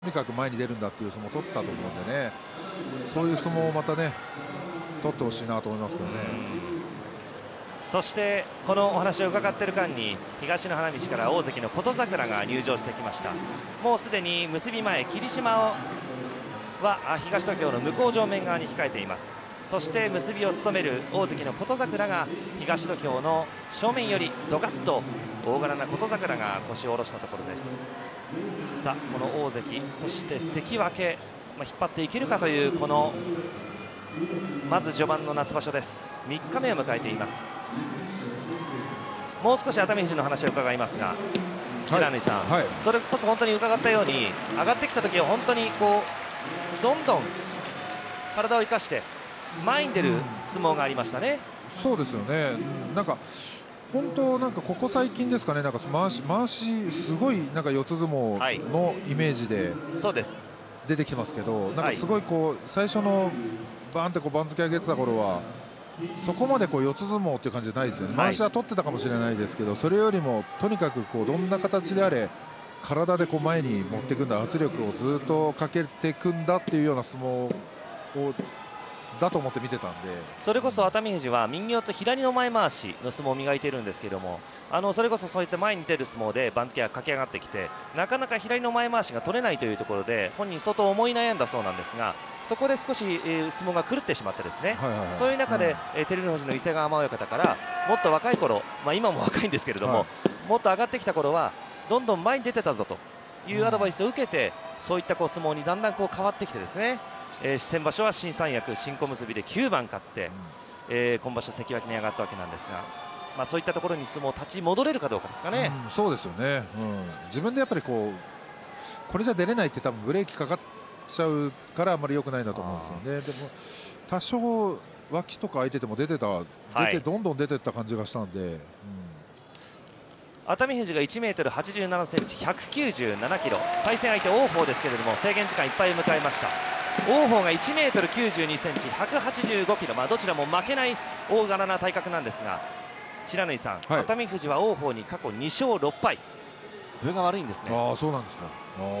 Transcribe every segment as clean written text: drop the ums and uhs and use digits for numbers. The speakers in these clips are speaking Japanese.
とにかく前に出るんだっていう相撲を取ってたと思うんでね、そういう相撲をまたね取ってほしいなと思いますけどね。 そしてこのお話を伺っている間に東の花道から大関の琴櫻が入場してきました。もうすでに結び前霧島は東土俵の向正面側に控えています。そして結びを務める大関の琴櫻が東土俵の正面よりドカッと大柄な琴櫻が腰を下ろしたところです。さあこの大関そして関脇、引っ張っていけるかというこのまず序盤の夏場所です。3日目を迎えています。もう少し熱海富士の話を伺いますが、白縫さん、それこそ本当に伺ったように上がってきた時は本当にこうどんどん体を生かして前に出る相撲がありましたね。 そうですよね。なんか本当なんかここ最近ですかね、なんか回しすごいなんか四つ相撲のイメージで出てきてますけど、なんかすごいこう最初のバーンってこう番付上げてた頃はそこまでこう四つ相撲っていう感じじゃないですよね。回しは取ってたかもしれないですけど、それよりもとにかくこうどんな形であれ体でこう前に持っていくんだ、圧力をずっとかけていくんだっていうような相撲をだと思って見てたんで、 それこそ熱海富士は右四つ左の前回しの相撲を磨いているんですけども、それこそそういった前に出る相撲で番付が駆け上がってきてなかなか左の前回しが取れないというところで本人相当思い悩んだそうなんですが、そこで少し、相撲が狂ってしまってですね、そういう中で、照ノ富士の伊勢ヶ濱親方からもっと若い頃、今も若いんですけれども、もっと上がってきた頃はどんどん前に出てたぞというアドバイスを受けて、そういったこう相撲にだんだんこう変わってきてですね、先場所は新三役新小結で9番勝って、今場所関脇に上がったわけなんですが、そういったところに相撲立ち戻れるかどうかですかね。 そうですよね、自分でやっぱりこれじゃ出れないって多分ブレーキかかっちゃうからあんまり良くないんだと思うんですよね。でも多少脇とか空いててもどんどん出てった感じがしたんで、 熱海富士が1メートル87センチ197キロ、対戦相手王鵬ですけれども制限時間いっぱい迎えました。王鵬が1メートル92センチ185キロ、どちらも負けない大柄な体格なんですが、白縫さん、熱海富士は王鵬に過去2勝6敗、分が悪いんですね。 そうなんですか。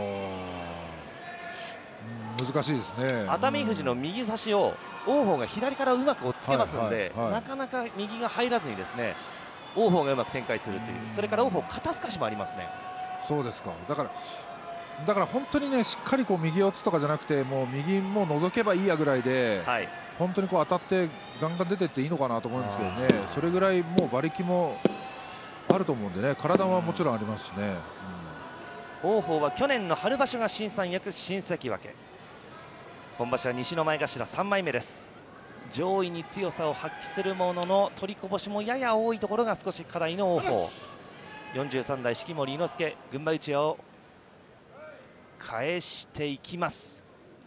難しいですね。 熱海富士の右差しを王鵬が左からうまく追っつけますので、なかなか右が入らずにですね、王鵬がうまく展開するという、それから王鵬肩透かしもありますね。 そうですか。だから本当にね、しっかりこう右四つとかじゃなくて、もう右も覗けばいいやぐらいで、本当にこう当たってガンガン出てっていいのかなと思うんですけどね。それぐらいもう馬力もあると思うんでね、体はもちろんありますしね。 王鵬は去年の春場所が新三役新関脇、今場所は西の前頭3枚目です。上位に強さを発揮するものの取りこぼしもやや多いところが少し課題の王鵬。43代式守伊之助、軍配うちわを返していきます。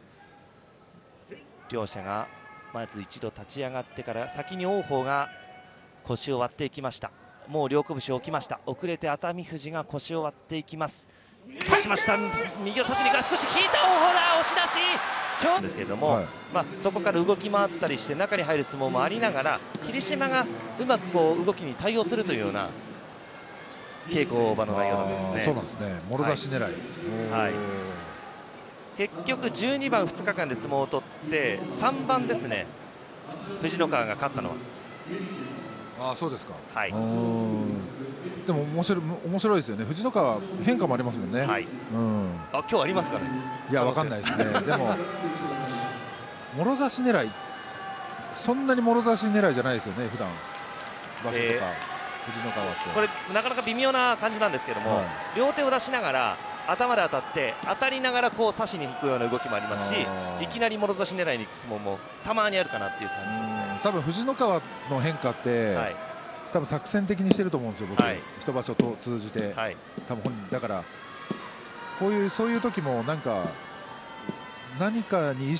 両者がまず一度立ち上がってから先に王鵬が腰を割っていきました。もう両拳置きました。遅れて熱海富士が腰を割っていきます。立ちました。右を差しにから少し引いた王鵬だ、押し出し今日ですけれども、そこから動き回ったりして中に入る相撲もありながら、霧島がうまくこう動きに対応するというような稽古場の内容なんですね。 そうなんですね。もろ差し狙い。 結局12番2日間で相撲を取って3番ですね、藤野川が勝ったのは。 そうですか。でも面白いですよね。藤野川変化もありますもんね。 今日ありますかね。 いや、わかんないですね。でももろ差し狙い、そんなにもろ差し狙いじゃないですよね、普段場所とか。藤野川ってこれなかなか微妙な感じなんですけども、両手を出しながら頭で当たって当たりながらこう差しに行くような動きもありますし、いきなりもろ差し狙いに行く相撲もたまにあるかなっていう感じですね。 多分藤野川の変化って、多分作戦的にしてると思うんですよ、僕。一場所と通じて、多分本人だからそういう時も何かに意